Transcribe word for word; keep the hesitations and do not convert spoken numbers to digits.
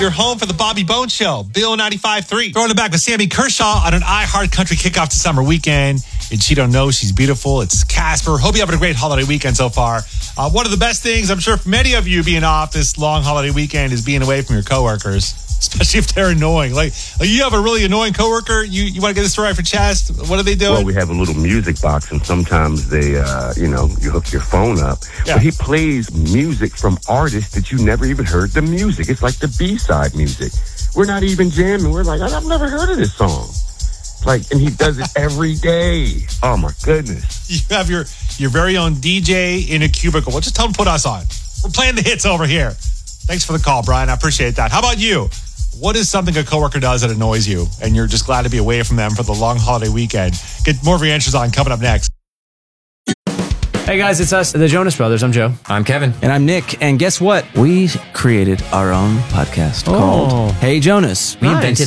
your home for the Bobby Bones Show. Bill ninety-five point three. Throwing it back with Sammy Kershaw on an iHeart Country kickoff to summer weekend. And She Don't Know She's Beautiful. It's Casper. Hope you're having a great holiday weekend so far. Uh, one of the best things, I'm sure for many of you being off this long holiday weekend, is being away from your coworkers. Especially if they're annoying. Like, like you have a really annoying coworker. You you want to get this story off your chest? What are they doing? Well, we have a little music box, and sometimes they, uh, you know, you hook your phone up. Yeah. But he plays music from artists that you never even heard the music. It's like the B-side music. We're not even jamming. We're like, I've never heard of this song. Like, and he does it every day. Oh my goodness! You have your your very own D J in a cubicle. Well, just tell him to put us on. We're playing the hits over here. Thanks for the call, Brian. I appreciate that. How about you? What is something a coworker does that annoys you, and you're just glad to be away from them for the long holiday weekend? Get more of your answers on coming up next. Hey guys, it's us, the Jonas Brothers. I'm Joe. I'm Kevin. And I'm Nick. And guess what? We created our own podcast Oh. called Hey Jonas. We Nice. invented